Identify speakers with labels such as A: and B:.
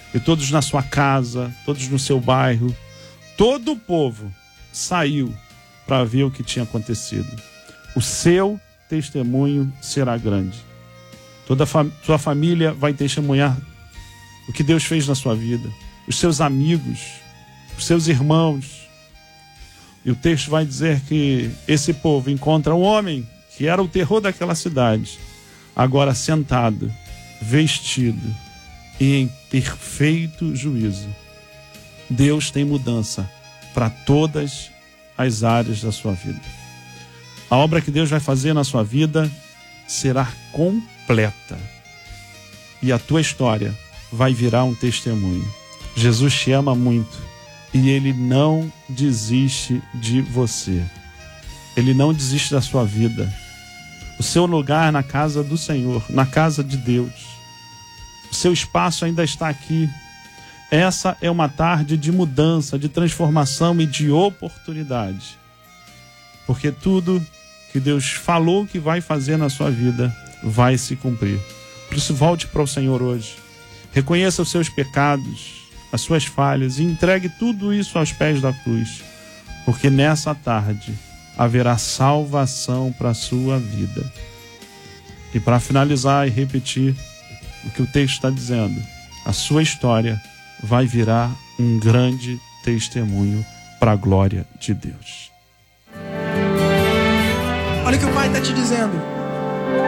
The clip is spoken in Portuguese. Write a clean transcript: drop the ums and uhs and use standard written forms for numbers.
A: E todos na sua casa, todos no seu bairro, todo o povo saiu para ver o que tinha acontecido. O seu testemunho será grande. Toda a sua família vai testemunhar o que Deus fez na sua vida. Os seus amigos, os seus irmãos. E o texto vai dizer que esse povo encontra um homem que era o terror daquela cidade, agora sentado, vestido e em perfeito juízo. Deus tem mudança para todas as áreas da sua vida. A obra que Deus vai fazer na sua vida será completa. E a tua história vai virar um testemunho. Jesus te ama muito e Ele não desiste de você. Ele não desiste da sua vida. O seu lugar na casa do Senhor, na casa de Deus. O seu espaço ainda está aqui. Essa é uma tarde de mudança, de transformação e de oportunidade. Porque tudo que Deus falou que vai fazer na sua vida vai se cumprir. Por isso, volte para o Senhor hoje. Reconheça os seus pecados, as suas falhas e entregue tudo isso aos pés da cruz. Porque nessa tarde haverá salvação para a sua vida. E para finalizar e repetir o que o texto está dizendo, a sua história vai virar um grande testemunho para a glória de Deus.
B: Olha o que o Pai está te dizendo.